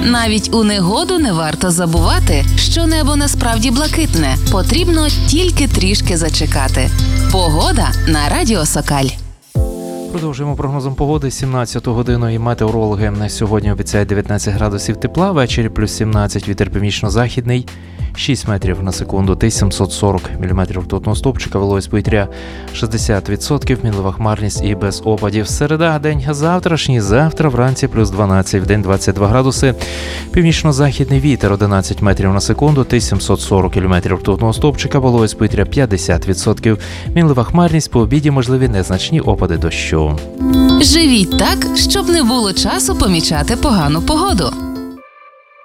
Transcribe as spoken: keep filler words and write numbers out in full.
Навіть у негоду не варто забувати, що небо насправді блакитне. Потрібно тільки трішки зачекати. Погода на Радіо Сокаль. Продовжуємо прогнозом погоди. сімнадцяту годину і метеорологи на сьогодні обіцяють дев'ятнадцять градусів тепла, ввечері плюс сімнадцять, вітер північно-західний, шість метрів на секунду, тисяча сімсот сорок міліметрів ртутного стовпчика, вологість повітря шістдесят відсотків, мінлива хмарність і без опадів. Середа, день завтрашній, завтра вранці плюс дванадцять, вдень двадцять два градуси, північно-західний вітер одинадцять метрів на секунду, тисяча сімсот сорок міліметрів ртутного стовпчика, вологість повітря п'ятдесят відсотків, мінлива хмарність, по обіді можливі незначні опади дощу. Живіть так, щоб не було часу помічати погану погоду.